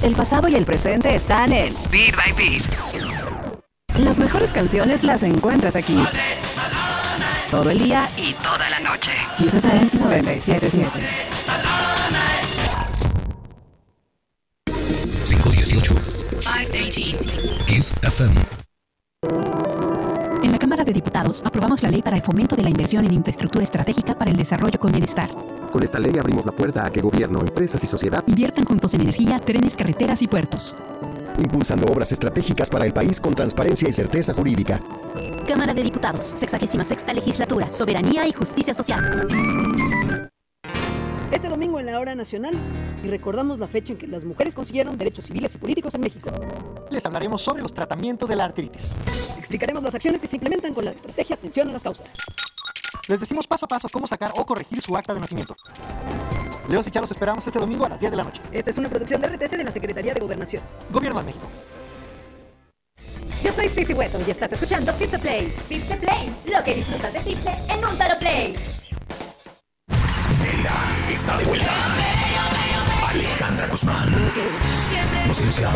El pasado y el presente están en Beat by Beat. Las mejores canciones las encuentras aquí. Todo el día y toda la noche. Kiss FM 97.7. 518. 518. Kiss FM. En la Cámara de Diputados aprobamos la ley para el fomento de la inversión en infraestructura estratégica para el desarrollo con bienestar. Con esta ley abrimos la puerta a que gobierno, empresas y sociedad inviertan juntos en energía, trenes, carreteras y puertos. impulsando obras estratégicas para el país con transparencia y certeza jurídica. Cámara de Diputados, 66ª Legislatura, Soberanía y Justicia Social. Este domingo en la Hora Nacional y recordamos la fecha en que las mujeres consiguieron derechos civiles y políticos en México. Les hablaremos sobre los tratamientos de la artritis. Explicaremos las acciones que se implementan con la estrategia Atención a las Causas. Les decimos paso a paso cómo sacar o corregir su acta de nacimiento. Leos y Chá los esperamos este domingo a las 10 de la noche. Esta es una producción de RTS de la Secretaría de Gobernación. Gobierno de México. Yo soy Sissy Wesson y estás escuchando Cipse Play. Cipse Play, lo que disfrutas de Cipse en un solo play. Está de vuelta. Alejandra Guzmán. Nos